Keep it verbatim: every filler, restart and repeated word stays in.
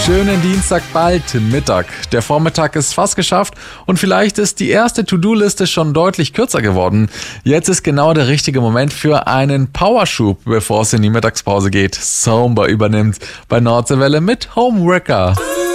Schönen Dienstag, bald Mittag. Der Vormittag ist fast geschafft und vielleicht ist die erste To-Do-Liste schon deutlich kürzer geworden. Jetzt ist genau der richtige Moment für einen Powerschub, bevor es in die Mittagspause geht. Soomba übernimmt bei Nordseewelle mit Homewrecker.